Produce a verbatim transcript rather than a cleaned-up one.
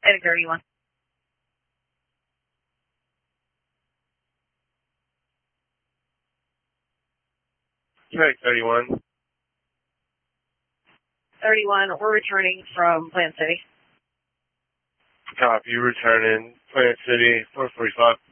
Medic thirty-one. Medic thirty-one. thirty-one, we're returning from Plant City. Copy, returning. Plant City, four forty-five.